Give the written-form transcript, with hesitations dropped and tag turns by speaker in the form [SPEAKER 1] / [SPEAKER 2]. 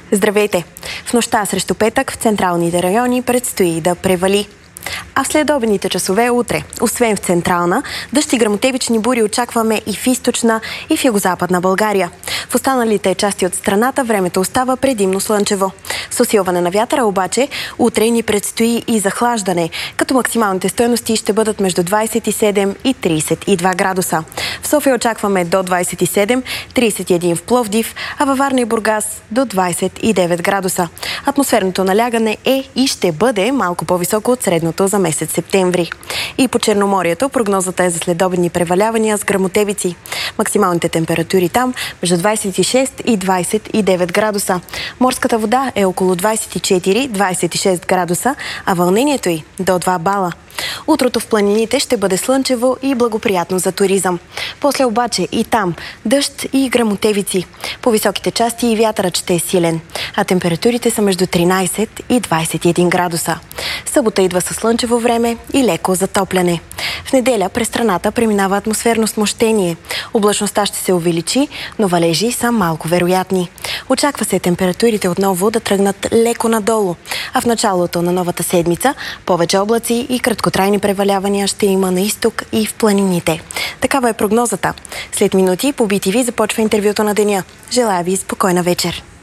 [SPEAKER 1] Здравейте! В нощта срещу петък в централните райони предстои да превали. А в следобедните часове утре, освен в централна, дъжд и гръмотевични бури очакваме и в източна, и в югозападна България. В останалите части от страната времето остава предимно слънчево. С усилване на вятъра обаче, утре ни предстои и захлаждане, като максималните стойности ще бъдат между 27 и 32 градуса. В София очакваме до 27, 31 в Пловдив, а във Варна и Бургас до 29 градуса. Атмосферното налягане е и ще бъде малко по-високо от средното за месец септември. И по Черноморието прогнозата е за следобедни превалявания с гръмотевици. Максималните температури там между 26 и 29 градуса. Морската вода е около 24-26 градуса, а вълнението й до 2 бала. Утрото в планините ще бъде слънчево и благоприятно за туризъм. После обаче и там дъжд и гръмотевици. По високите части и вятърът ще е силен, а температурите са между 13 и 21 градуса. Събота идва със слънчево време и леко затопляне. В неделя през страната преминава атмосферно смущение. Облачността ще се увеличи, но валежи са малко вероятни. Очаква се температурите отново да тръгнат леко надолу, а в началото на новата седмица повече облаци и краткотрайни превалявания ще има на изток и в планините. Такава е прогнозата. След минути по BTV започва интервюто на деня. Желая ви спокойна вечер!